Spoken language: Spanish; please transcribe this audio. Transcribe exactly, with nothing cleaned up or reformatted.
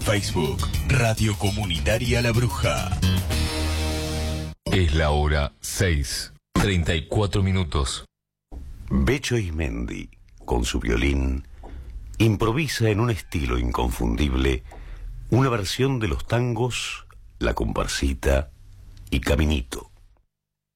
Facebook, Radio Comunitaria La Bruja. Es la hora seis, treinta y cuatro minutos. Becho Ismendi, con su violín, improvisa en un estilo inconfundible una versión de los tangos La Comparsita y Caminito.